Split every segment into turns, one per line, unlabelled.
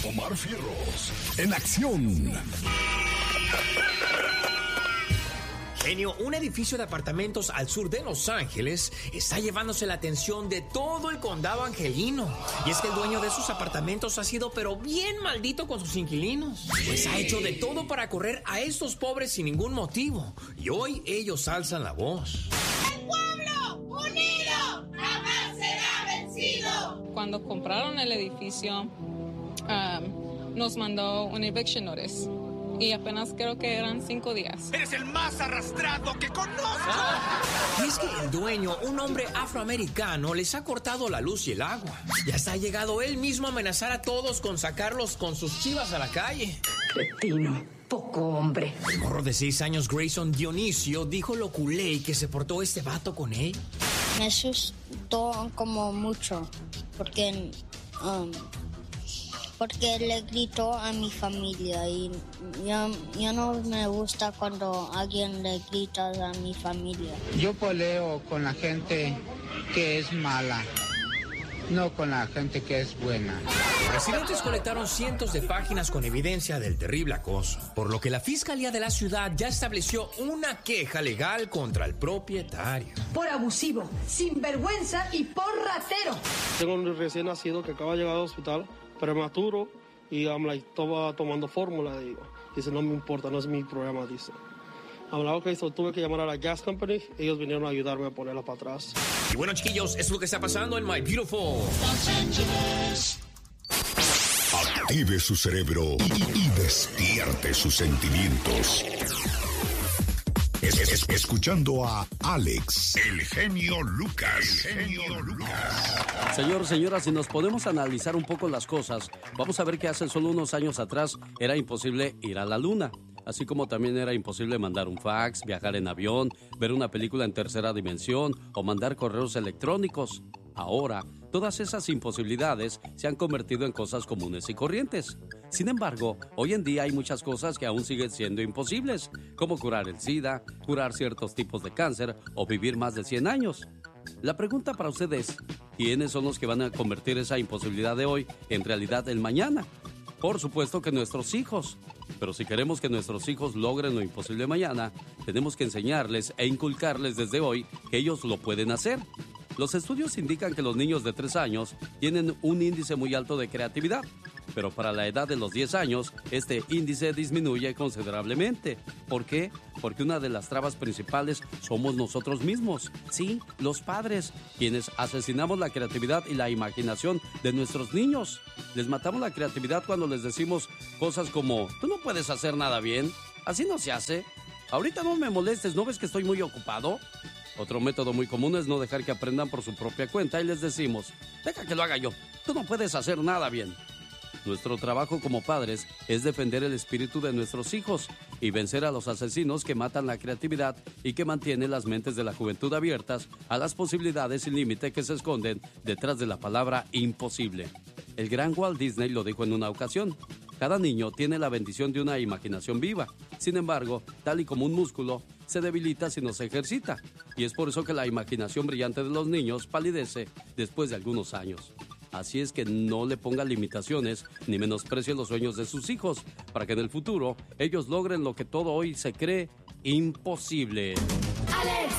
Omar Fierros, en acción.
Genio, un edificio de apartamentos al sur de Los Ángeles está llevándose la atención de todo el condado angelino. Y es que el dueño de esos apartamentos ha sido pero bien maldito con sus inquilinos. Pues ha hecho de todo para correr a estos pobres sin ningún motivo. Y hoy ellos alzan la voz.
¡El pueblo unido jamás será vencido!
Cuando compraron el edificio, nos mandó un eviction notice. Y apenas creo que eran 5 días.
¡Eres el más arrastrado que conozco!
Y es que el dueño, un hombre afroamericano, les ha cortado la luz y el agua. Y hasta ha llegado él mismo a amenazar a todos con sacarlos con sus chivas a la calle.
Cretino, poco hombre.
El morro de 6 años, Grayson Dionisio, dijo lo culé que se portó este vato con él.
Me asustó como mucho, porque le gritó a mi familia y ya no me gusta cuando alguien le grita a mi familia.
Yo peleo con la gente que es mala, no con la gente que es buena.
Residentes colectaron cientos de páginas con evidencia del terrible acoso, por lo que la Fiscalía de la ciudad ya estableció una queja legal contra el propietario.
Por abusivo, sinvergüenza y por ratero.
Tengo un recién nacido que acaba de llegar al hospital, prematuro, y estaba tomando fórmula. Dice, no me importa, no es mi problema, dice. Tuve que llamar a la gas company, ellos vinieron a ayudarme a ponerla para atrás.
Y bueno, chiquillos, eso es lo que está pasando en My Beautiful Los Angeles.
Active su cerebro y despierte sus sentimientos. Escuchando a Alex, el genio Lucas.
Señor, señora, si nos podemos analizar un poco las cosas, vamos a ver que hace solo unos años atrás era imposible ir a la luna. Así como también era imposible mandar un fax, viajar en avión, ver una película en tercera dimensión o mandar correos electrónicos. Ahora, todas esas imposibilidades se han convertido en cosas comunes y corrientes. Sin embargo, hoy en día hay muchas cosas que aún siguen siendo imposibles, como curar el SIDA, curar ciertos tipos de cáncer o vivir más de 100 años. La pregunta para usted es, ¿quiénes son los que van a convertir esa imposibilidad de hoy en realidad el mañana? Por supuesto que nuestros hijos. Pero si queremos que nuestros hijos logren lo imposible mañana, tenemos que enseñarles e inculcarles desde hoy que ellos lo pueden hacer. Los estudios indican que los niños de 3 años tienen un índice muy alto de creatividad, pero para la edad de los 10 años, este índice disminuye considerablemente. ¿Por qué? Porque una de las trabas principales somos nosotros mismos, sí, los padres, quienes asesinamos la creatividad y la imaginación de nuestros niños. Les matamos la creatividad cuando les decimos cosas como, tú no puedes hacer nada bien, así no se hace, ahorita no me molestes, ¿no ves que estoy muy ocupado? Otro método muy común es no dejar que aprendan por su propia cuenta y les decimos, deja que lo haga yo, tú no puedes hacer nada bien. Nuestro trabajo como padres es defender el espíritu de nuestros hijos y vencer a los asesinos que matan la creatividad y que mantienen las mentes de la juventud abiertas a las posibilidades sin límite que se esconden detrás de la palabra imposible. El gran Walt Disney lo dijo en una ocasión. Cada niño tiene la bendición de una imaginación viva. Sin embargo, tal y como un músculo, se debilita si no se ejercita. Y es por eso que la imaginación brillante de los niños palidece después de algunos años. Así es que no le ponga limitaciones ni menosprecie los sueños de sus hijos, para que en el futuro ellos logren lo que todo hoy se cree imposible.
Alex,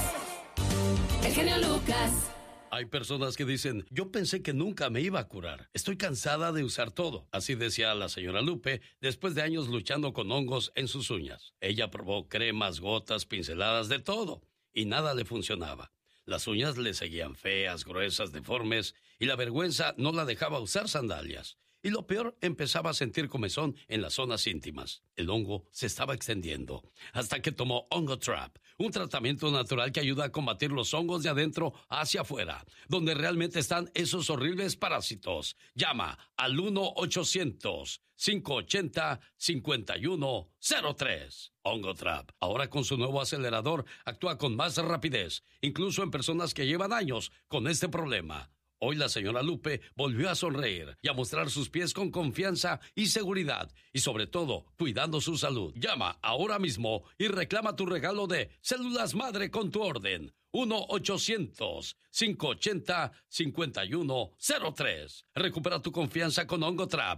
el genio Lucas.
Hay personas que dicen, yo pensé que nunca me iba a curar. Estoy cansada de usar todo. Así decía la señora Lupe después de años luchando con hongos en sus uñas. Ella probó cremas, gotas, pinceladas, de todo, y nada le funcionaba. Las uñas le seguían feas, gruesas, deformes, y la vergüenza no la dejaba usar sandalias. Y lo peor, empezaba a sentir comezón en las zonas íntimas. El hongo se estaba extendiendo, hasta que tomó Hongo Trap, un tratamiento natural que ayuda a combatir los hongos de adentro hacia afuera, donde realmente están esos horribles parásitos. Llama al 1-800-580-5103. Hongo Trap, ahora con su nuevo acelerador, actúa con más rapidez, incluso en personas que llevan años con este problema. Hoy la señora Lupe volvió a sonreír y a mostrar sus pies con confianza y seguridad. Y sobre todo, cuidando su salud. Llama ahora mismo y reclama tu regalo de Células Madre con tu orden. 1-800-580-5103. Recupera tu confianza con Ongotrap.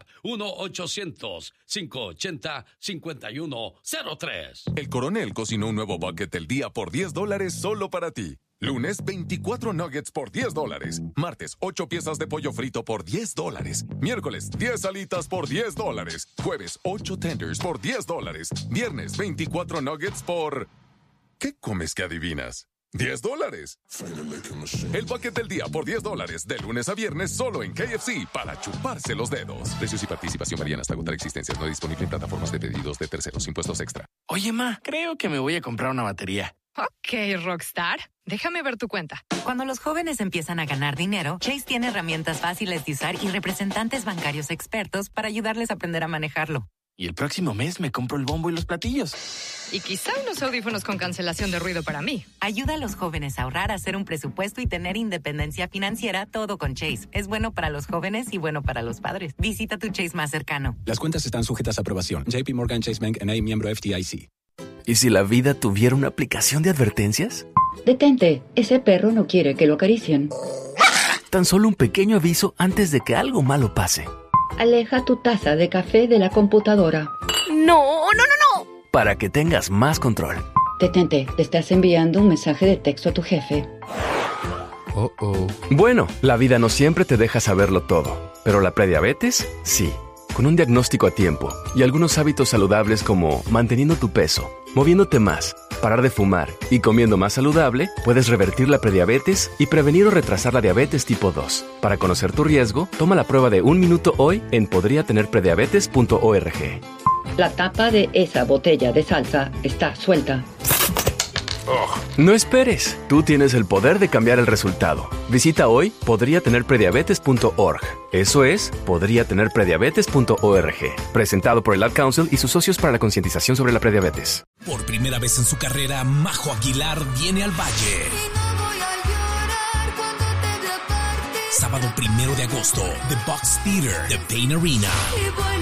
1-800-580-5103.
El Coronel cocinó un nuevo bucket del día por $10 solo para ti. Lunes, 24 nuggets por $10. Martes, 8 piezas de pollo frito por $10. Miércoles, 10 alitas por $10. Jueves, 8 tenders por $10. Viernes, 24 nuggets por... ¿Qué comes que adivinas? $10. El bucket del día por $10. De lunes a viernes solo en KFC para chuparse los dedos. Precios y participación varían hasta agotar existencias. No disponible en plataformas de pedidos de terceros. Impuestos extra.
Oye, ma, creo que me voy a comprar una batería.
Ok, Rockstar. Déjame ver tu cuenta.
Cuando los jóvenes empiezan a ganar dinero, Chase tiene herramientas fáciles de usar y representantes bancarios expertos para ayudarles a aprender a manejarlo.
Y el próximo mes me compro el bombo y los platillos.
Y quizá unos audífonos con cancelación de ruido para mí.
Ayuda a los jóvenes a ahorrar, a hacer un presupuesto y tener independencia financiera, todo con Chase. Es bueno para los jóvenes y bueno para los padres. Visita tu Chase más cercano.
Las cuentas están sujetas a aprobación. JP Morgan Chase Bank N.A., miembro FDIC.
¿Y si la vida tuviera una aplicación de advertencias?
Detente, ese perro no quiere que lo acaricien.
Tan solo un pequeño aviso antes de que algo malo pase.
Aleja tu taza de café de la computadora.
¡No! Para que tengas más control.
Detente, te estás enviando un mensaje de texto a tu jefe.
Bueno, la vida no siempre te deja saberlo todo, pero la prediabetes, sí. Con un diagnóstico a tiempo y algunos hábitos saludables como manteniendo tu peso, moviéndote más, parar de fumar y comiendo más saludable, puedes revertir la prediabetes y prevenir o retrasar la diabetes tipo 2. Para conocer tu riesgo, toma la prueba de 1 minuto hoy en podriatenerprediabetes.org.
La tapa de esa botella de salsa está suelta.
No esperes, tú tienes el poder de cambiar el resultado. Visita hoy podriatenerprediabetes.org. Eso es, podriatenerprediabetes.org. Presentado por el Ad Council y sus socios para la concientización sobre la prediabetes.
Por primera vez en su carrera, Majo Aguilar viene al Valle. Sábado 1 de agosto, The Box Theater, The Pain Arena.